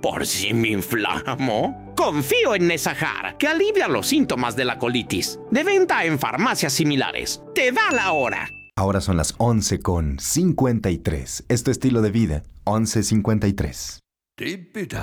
¿Por si me inflamo? Confío en Nesajar, que alivia los síntomas de la colitis. De venta en farmacias similares. ¡Te da la hora! Ahora son las 11:53. Es tu estilo de vida. 11:53. Deep it up.